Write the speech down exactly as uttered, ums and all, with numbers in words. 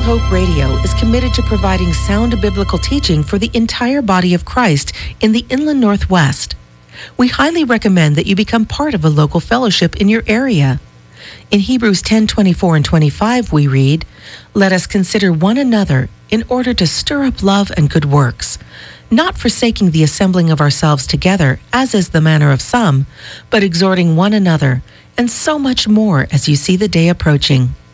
Hope Radio is committed to providing sound biblical teaching for the entire body of Christ in the Inland Northwest. We highly recommend that you become part of a local fellowship in your area. In Hebrews ten twenty-four and twenty-five, we read, "Let us consider one another in order to stir up love and good works, not forsaking the assembling of ourselves together, as is the manner of some, but exhorting one another, and so much more as you see the day approaching."